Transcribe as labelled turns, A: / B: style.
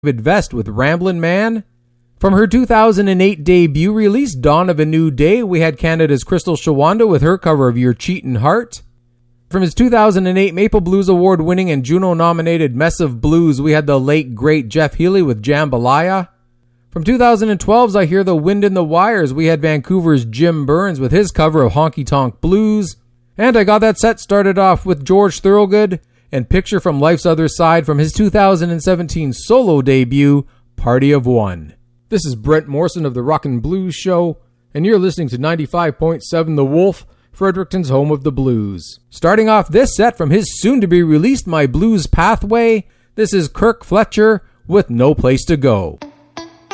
A: David Vest with Ramblin' Man. From her 2008 debut release, Dawn of a New Day, we had Canada's Crystal Shawanda with her cover of Your Cheatin' Heart. From his 2008 Maple Blues Award-winning and Juno-nominated Mess of Blues, we had the late, great Jeff Healey with Jambalaya. From 2012's I Hear the Wind in the Wires, we had Vancouver's Jim Burns with his cover of Honky Tonk Blues. And I got that set started off with George Thorogood and Picture from Life's Other Side from his 2017 solo debut, Party of One. This is Brent Morrison of the Rockin' Blues Show, and you're listening to 95.7 The Wolf, Fredericton's home of the blues. Starting off this set from his soon-to-be-released My Blues Pathway, this is Kirk Fletcher with No Place to Go.